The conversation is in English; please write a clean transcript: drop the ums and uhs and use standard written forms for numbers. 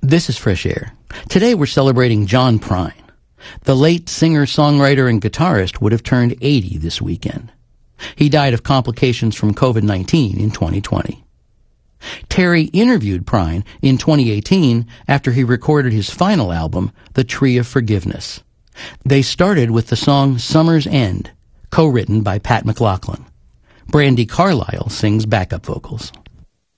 This is Fresh Air. Today we're celebrating John Prine. The late singer, songwriter, and guitarist would have turned 80 this weekend. He died of complications from COVID-19 in 2020. Terry interviewed Prine in 2018 after he recorded his final album, The Tree of Forgiveness. They started with the song Summer's End, co-written by Pat McLaughlin. Brandi Carlile sings backup vocals.